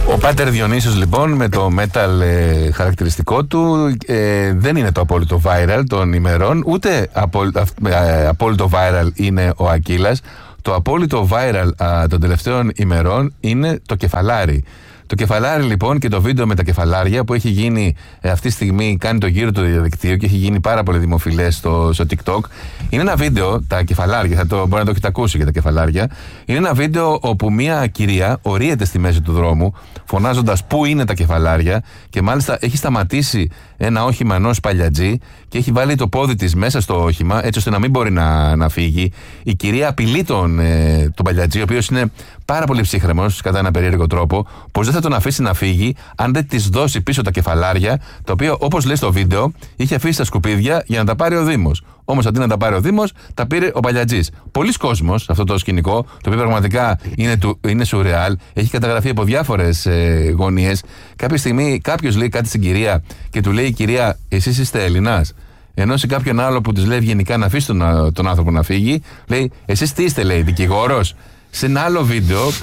Ο Πάτερ Διονύσιος λοιπόν με το metal χαρακτηριστικό του δεν είναι το απόλυτο viral των ημερών, ούτε απόλυτο viral είναι ο Ακύλας. Το απόλυτο viral των τελευταίων ημερών είναι το κεφαλάρι. Το κεφαλάρι λοιπόν και το βίντεο με τα κεφαλάρια που έχει γίνει αυτή τη στιγμή, κάνει το γύρο του διαδικτύου και έχει γίνει πάρα πολύ δημοφιλές στο TikTok. Είναι ένα βίντεο, τα κεφαλάρια, μπορεί να το έχετε ακούσει για τα κεφαλάρια. Είναι ένα βίντεο όπου μια κυρία ορίεται στη μέση του δρόμου, φωνάζοντας πού είναι τα κεφαλάρια, και μάλιστα έχει σταματήσει ένα όχημα ενός παλιατζή και έχει βάλει το πόδι της μέσα στο όχημα, έτσι ώστε να μην μπορεί να φύγει. Η κυρία απειλεί τον παλιατζή, ο οποίος είναι πάρα πολύ ψύχρεμος κατά ένα περίεργο τρόπο, πως δεν θα τον αφήσει να φύγει αν δεν της δώσει πίσω τα κεφαλάρια, τα οποία, όπως λέει στο βίντεο, είχε αφήσει στα σκουπίδια για να τα πάρει ο Δήμος. Όμως αντί να τα πάρει ο Δήμος, τα πήρε ο παλιατζής. Πολλοί κόσμος αυτό το σκηνικό, το οποίο πραγματικά είναι σουρεάλ, έχει καταγραφεί από διάφορες γωνίες. Κάποια στιγμή κάποιος λέει κάτι στην κυρία και του λέει η κυρία, εσείς είστε Έλληνας? Ενώ σε κάποιον άλλο που της λέει ευγενικά να αφήσει τον άνθρωπο να φύγει, λέει, εσείς τι είστε, λέει, δικηγόρος? Σε ένα άλλο βίντεο που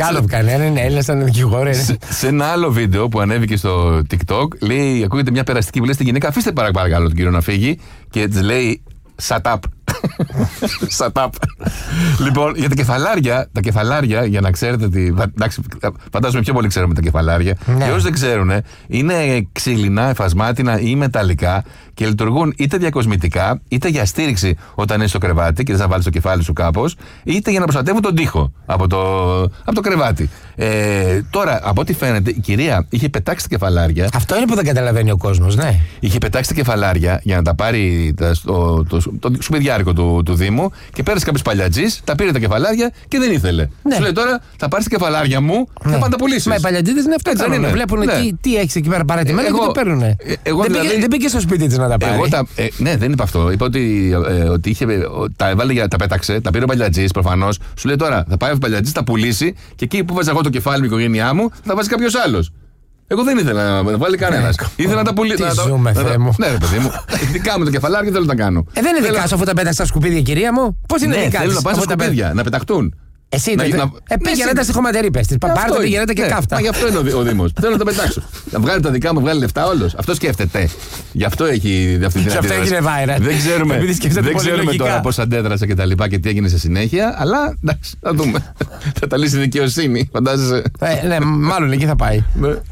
σε ένα άλλο βίντεο που ανέβηκε στο TikTok, λέει, ακούγεται μια περαστική που λέει στην γυναίκα, αφήστε παρακαλώ τον κύριο να φύγει, και της λέει, shut up. Shut up. Λοιπόν, για τα κεφαλάρια, για να ξέρετε ότι. Εντάξει, φαντάζομαι πιο πολύ ξέρουμε τα κεφαλάρια. Ναι. Για όσους δεν ξέρουν, είναι ξύλινα, εφασμάτινα ή μεταλλικά και λειτουργούν είτε διακοσμητικά, είτε για στήριξη όταν είσαι στο κρεβάτι και θες να βάλεις το κεφάλι σου κάπως, είτε για να προστατεύουν τον τοίχο από το κρεβάτι. Τώρα, από ό,τι φαίνεται, η κυρία είχε πετάξει τα κεφαλάρια. Αυτό είναι που δεν καταλαβαίνει ο κόσμος, ναι. Είχε πετάξει τα κεφαλάρια για να τα πάρει το σκουπιδιάρικο του Δήμου, και πέρασε κάποιος παλιατζής, τα πήρε τα κεφαλάρια και δεν ήθελε. Ναι. Σου λέει, τώρα θα πάρεις τα κεφαλάρια μου, θα πάνε τα πουλήσεις. Μα οι παλιατζίδες είναι αυτό. Δεν είναι. Βλέπουν τι έχεις εκεί πέρα παρατημένα και το παίρνουν. Δεν πήγε στο σπίτι της να τα πάρει. Ναι, δεν είπα αυτό. Είπα ότι τα έβαλε, τα πέταξε, τα πήρε ο παλιατζής προφανώς. Σου λέει, τώρα θα πάει ο παλιατζής, τα πουλήσει, και εκεί που βάζα εγώ το κεφάλι μου, η οικογένειά μου, θα βάζει κάποιος άλλος. Εγώ δεν ήθελα να βάλει κανένας. Ήθελα να τα πουλήσει. Τι ζούμε, Θεέ μου. Ναι, ρε παιδί μου. Δικά μου τα κεφαλάρια δεν θέλω να τα κάνω. Δεν είναι δικά σου αφού τα πέταξε στα σκουπίδια, κυρία μου. Πώς είναι δικά σου? Θέλω να πάνε στα σκουπίδια, να πεταχτούν. Εσύ πήγαινε τα στη χωματερή, πες της. Πάρτε πηγαίνετε και κάφτα. Μα γι' αυτό είναι ο Δήμος. Θέλω να τα πετάξω. Να βγάλει τα δικά μου, βγάλει λεφτά όλος. Αυτό σκέφτεται. Γι' αυτό έχει αυτή την αντίδραση. Αυτό έγινε viral. Δεν ξέρουμε τώρα πώς αντέδρασε και τα λοιπά και τι έγινε σε συνέχεια. Αλλά εντάξει, θα δούμε. Θα τα λύσει η δικαιοσύνη, φαντάζεσαι. Ναι, μάλλον εκεί θα πάει.